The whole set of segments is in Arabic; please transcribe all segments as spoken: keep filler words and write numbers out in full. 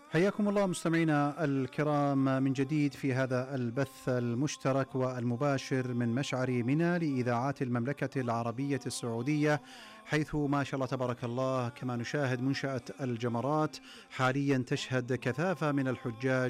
حياكم الله مستمعينا الكرام من جديد في هذا البث المشترك والمباشر من مشعر منى لإذاعات المملكة العربية السعودية، حيث ما شاء الله تبارك الله كما نشاهد منشأة الجمرات حاليا تشهد كثافة من الحجاج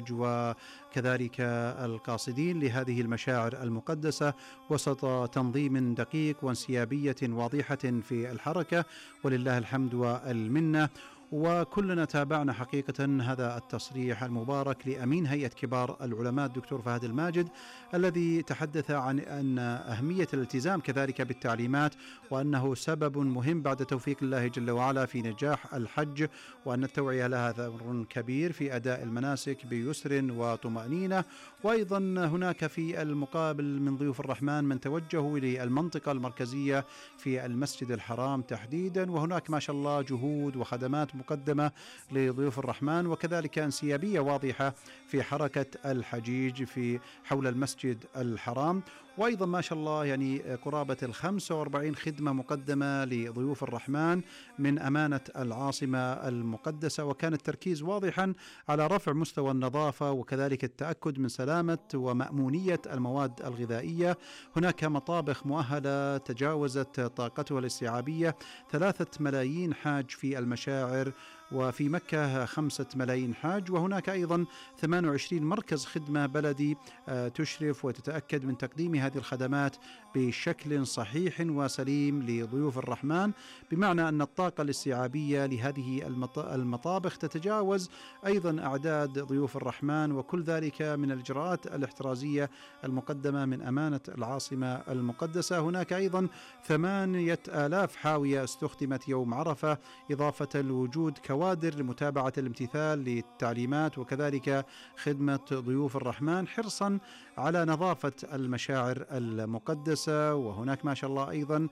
وكذلك القاصدين لهذه المشاعر المقدسة وسط تنظيم دقيق وانسيابية واضحة في الحركة، ولله الحمد والمنة. وكلنا تابعنا حقيقة هذا التصريح المبارك لأمين هيئة كبار العلماء الدكتور فهد الماجد، الذي تحدث عن أن أهمية الالتزام كذلك بالتعليمات، وأنه سبب مهم بعد توفيق الله جل وعلا في نجاح الحج، وأن التوعية لها ثمر كبير في أداء المناسك بيسر وطمأنينة. وأيضا هناك في المقابل من ضيوف الرحمن من توجهوا للمنطقة المركزية في المسجد الحرام تحديدا، وهناك ما شاء الله جهود وخدمات مقدمة لضيوف الرحمن، وكذلك انسيابية واضحة في حركة الحجيج في حول المسجد الحرام. وأيضا ما شاء الله يعني قرابة الخمسة وأربعين خدمة مقدمة لضيوف الرحمن من أمانة العاصمة المقدسة، وكان التركيز واضحا على رفع مستوى النظافة وكذلك التأكد من سلامة ومأمونية المواد الغذائية. هناك مطابخ مؤهلة تجاوزت طاقتها الاستيعابية ثلاثة ملايين حاج في المشاعر، وفي مكة خمسة ملايين حاج، وهناك أيضا ثمانية وعشرين مركز خدمة بلدي تشرف وتتأكد من تقديم هذه الخدمات بشكل صحيح وسليم لضيوف الرحمن، بمعنى أن الطاقة الاستيعابية لهذه المطابخ تتجاوز أيضا أعداد ضيوف الرحمن، وكل ذلك من الإجراءات الاحترازية المقدمة من أمانة العاصمة المقدسة. هناك أيضا ثمانية آلاف حاوية استخدمت يوم عرفة، إضافة لوجود كوادر لمتابعة الامتثال للتعليمات وكذلك خدمة ضيوف الرحمن حرصا على نظافة المشاعر المقدسة. وهناك ما شاء الله أيضا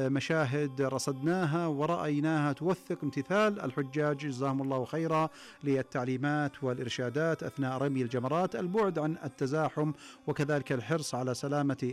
مشاهد رصدناها ورأيناها توثق امتثال الحجاج جزاهم الله خيرا للتعليمات والإرشادات أثناء رمي الجمرات، البعد عن التزاحم وكذلك الحرص على سلامة